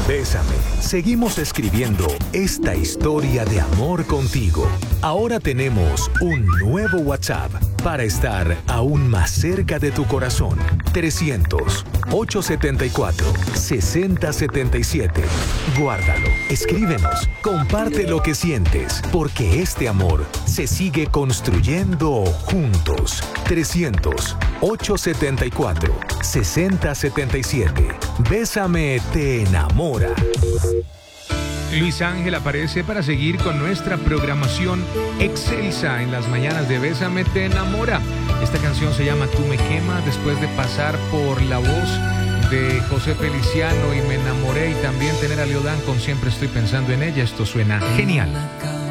Bésame. Seguimos escribiendo esta historia de amor contigo. Ahora tenemos un nuevo WhatsApp para estar aún más cerca de tu corazón. 300-874-6077. Guárdalo, escríbenos, comparte lo que sientes, porque este amor se sigue construyendo juntos. 300-874-6077. Bésame te enamora. Luis Ángel aparece para seguir con nuestra programación excelsa en las mañanas de Bésame te enamora. Esta canción se llama Tú me quemas, después de pasar por la voz de José Feliciano y Me enamoré, y también tener a Leodán con Siempre estoy pensando en ella. Esto suena genial.